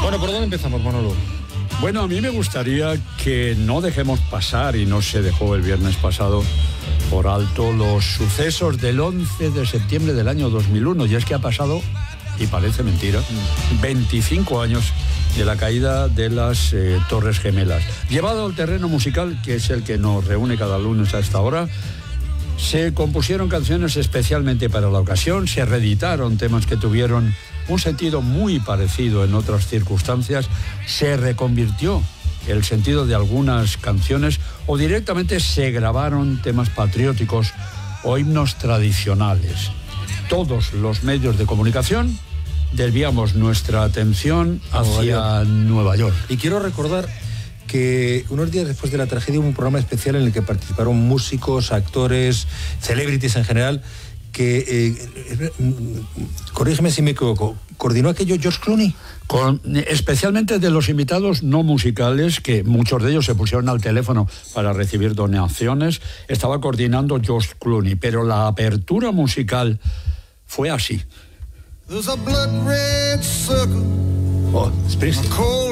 Bueno, ¿por dónde empezamos, Manolo? Bueno, a mí me gustaría que no dejemos pasar, y no se dejó el viernes pasado por alto, los sucesos del 11 de septiembre del año 2001. Y es que ha pasado, y parece mentira, 25 años de la caída de las Torres Gemelas. Llevado al terreno musical, que es el que nos reúne cada lunes a esta hora, se compusieron canciones especialmente para la ocasión, se reeditaron temas que tuvieron un sentido muy parecido en otras circunstancias, se reconvirtió el sentido de algunas canciones o directamente se grabaron temas patrióticos o himnos tradicionales. Todos los medios de comunicación desviamos nuestra atención hacia Nueva York. Y quiero recordar que unos días después de la tragedia hubo un programa especial en el que participaron músicos, actores, celebrities en general, que, corrígeme si me equivoco, ¿coordinó aquello George Clooney? Especialmente de los invitados no musicales, que muchos de ellos se pusieron al teléfono para recibir donaciones, estaba coordinando George Clooney, pero la apertura musical fue así. Oh, Springsteen.